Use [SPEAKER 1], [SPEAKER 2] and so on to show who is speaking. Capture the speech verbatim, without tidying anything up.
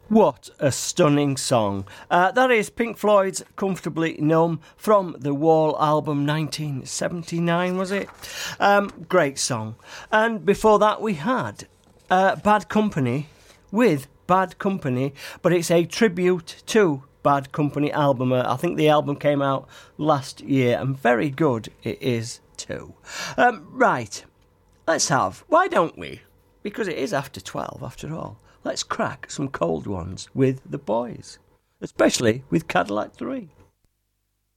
[SPEAKER 1] What a stunning song. Uh, that is Pink Floyd's Comfortably Numb from the Wall album nineteen seventy-nine, was it? Um, great song. And before that we had uh, Bad Company with Bad Company, but it's a tribute to Bad Company album. Uh, I think the album came out last year, and very good it is too. Um, right, let's have, why don't we? Because it is after twelve after all. Let's crack some cold ones with the boys, especially with Cadillac three.